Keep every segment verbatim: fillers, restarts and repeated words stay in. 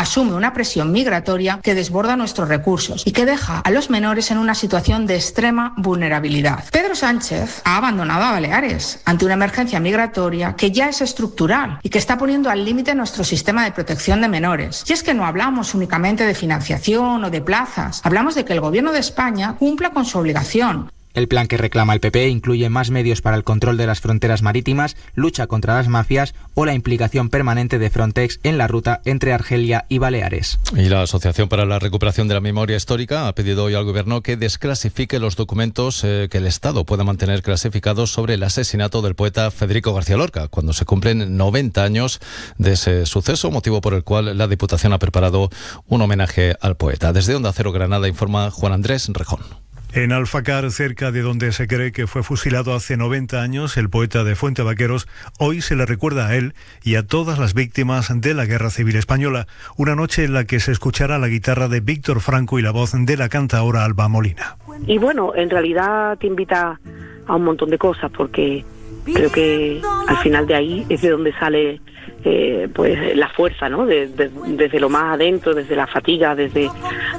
asume una presión migratoria que desborda nuestros recursos y que deja a los menores en una situación de extrema vulnerabilidad. Pedro Sánchez ha abandonado a Baleares ante una emergencia migratoria que ya es estructural y que está poniendo al límite nuestro sistema de protección de menores. Y es que no hablamos únicamente de financiación o de plazas, hablamos de que el Gobierno de España cumpla con su obligación. El plan que reclama el P P incluye más medios para el control de las fronteras marítimas, lucha contra las mafias o la implicación permanente de Frontex en la ruta entre Argelia y Baleares. Y la Asociación para la Recuperación de la Memoria Histórica ha pedido hoy al Gobierno que desclasifique los documentos eh, que el Estado pueda mantener clasificados sobre el asesinato del poeta Federico García Lorca, cuando se cumplen noventa años de ese suceso, motivo por el cual la Diputación ha preparado un homenaje al poeta. Desde Onda Cero Granada informa Juan Andrés Rejón. En Alfacar, cerca de donde se cree que fue fusilado hace noventa años el poeta de Fuentevaqueros, hoy se le recuerda a él y a todas las víctimas de la Guerra Civil Española. Una noche en la que se escuchará la guitarra de Víctor Franco y la voz de la cantaora Alba Molina. Y bueno, en realidad te invita a un montón de cosas, porque creo que al final de ahí es de donde sale eh, pues la fuerza, ¿no? De, de, desde lo más adentro, desde la fatiga, desde,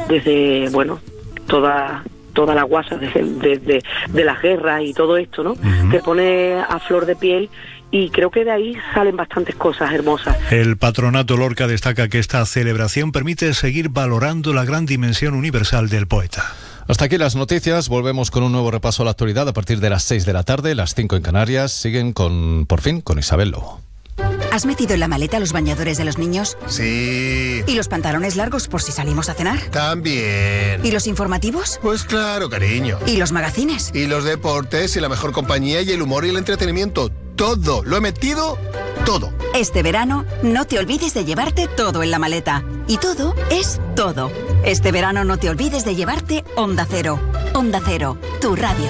desde bueno, toda... toda la guasa de, de, de, de la guerra y todo esto, ¿no? Uh-huh. Te pone a flor de piel y creo que de ahí salen bastantes cosas hermosas. El Patronato Lorca destaca que esta celebración permite seguir valorando la gran dimensión universal del poeta. Hasta aquí las noticias. Volvemos con un nuevo repaso a la actualidad a partir de las seis de la tarde, las cinco en Canarias. Siguen con, por fin, con Isabel Lobo. ¿Has metido en la maleta los bañadores de los niños? Sí. ¿Y los pantalones largos por si salimos a cenar? También. ¿Y los informativos? Pues claro, cariño. ¿Y los magazines? Y los deportes y la mejor compañía y el humor y el entretenimiento. Todo. Lo he metido todo. Este verano no te olvides de llevarte todo en la maleta. Y todo es todo. Este verano no te olvides de llevarte Onda Cero. Onda Cero, tu radio.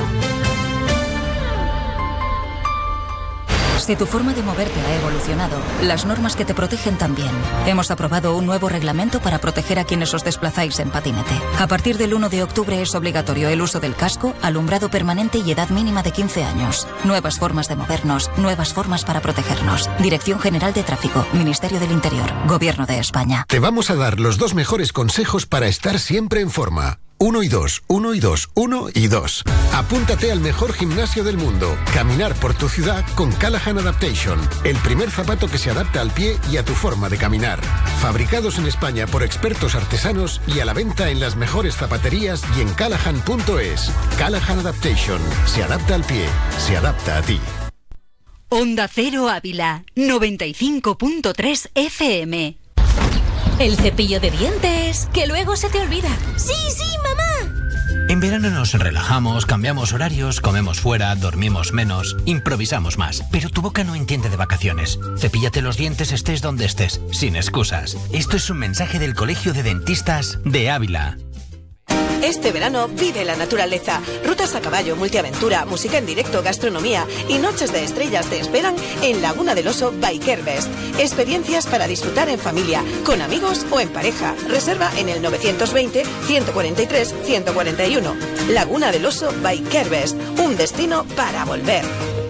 Si tu forma de moverte ha evolucionado, las normas que te protegen también. Hemos aprobado un nuevo reglamento para proteger a quienes os desplazáis en patinete. A partir del uno de octubre es obligatorio el uso del casco, alumbrado permanente y edad mínima de quince años. Nuevas formas de movernos, nuevas formas para protegernos. Dirección General de Tráfico, Ministerio del Interior, Gobierno de España. Te vamos a dar los dos mejores consejos para estar siempre en forma. Uno y dos, uno y dos, uno y dos. Apúntate al mejor gimnasio del mundo. Caminar por tu ciudad con Callahan Adaptation. El primer zapato que se adapta al pie y a tu forma de caminar. Fabricados en España por expertos artesanos y a la venta en las mejores zapaterías y en callahan punto es. Callahan Adaptation. Se adapta al pie. Se adapta a ti. Onda Cero Ávila, noventa y cinco punto tres F M. El cepillo de dientes, que luego se te olvida. ¡Sí, sí, mamá! En verano nos relajamos, cambiamos horarios, comemos fuera, dormimos menos, improvisamos más. Pero tu boca no entiende de vacaciones. Cepíllate los dientes estés donde estés, sin excusas. Esto es un mensaje del Colegio de Dentistas de Ávila. Este verano vive la naturaleza. Rutas a caballo, multiaventura, música en directo, gastronomía y noches de estrellas te esperan en Laguna del Oso Bikerbest. Experiencias para disfrutar en familia, con amigos o en pareja. Reserva en el novecientos veinte, ciento cuarenta y tres, ciento cuarenta y uno. Laguna del Oso Bikerbest, un destino para volver.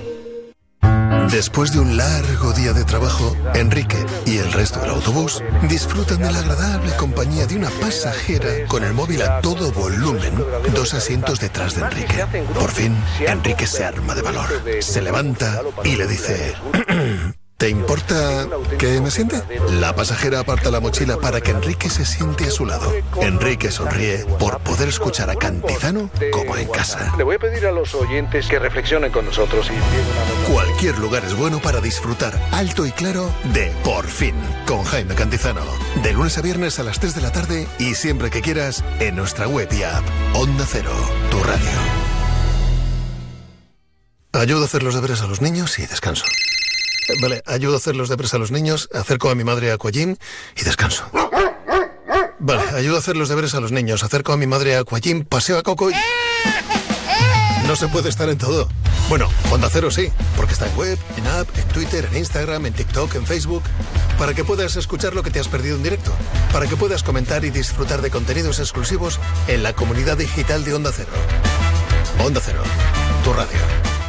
Después de un largo día de trabajo, Enrique y el resto del autobús disfrutan de la agradable compañía de una pasajera con el móvil a todo volumen, dos asientos detrás de Enrique. Por fin, Enrique se arma de valor, se levanta y le dice... ¿Te importa que me siente? La pasajera aparta la mochila para que Enrique se siente a su lado. Enrique sonríe por poder escuchar a Cantizano como en casa. Le voy a pedir a los oyentes que reflexionen con nosotros. Y... Cualquier lugar es bueno para disfrutar alto y claro de Por Fin, con Jaime Cantizano. De lunes a viernes a las tres de la tarde y siempre que quieras en nuestra web y app. Onda Cero, tu radio. Ayudo a hacer los deberes a los niños y descanso. Vale, ayudo a hacer los deberes a los niños, acerco a mi madre a Aquagym y descanso. Vale, ayudo a hacer los deberes a los niños, acerco a mi madre a Aquagym, paseo a Coco y... No se puede estar en todo. Bueno, Onda Cero sí, porque está en web, en app, en Twitter, en Instagram, en TikTok, en Facebook, para que puedas escuchar lo que te has perdido en directo, para que puedas comentar y disfrutar de contenidos exclusivos en la comunidad digital de Onda Cero. Onda Cero, tu radio.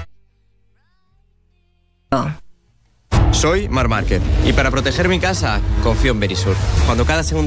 Oh. Soy Mar Márquez y para proteger mi casa confío en Verisur. Cuando cada segundo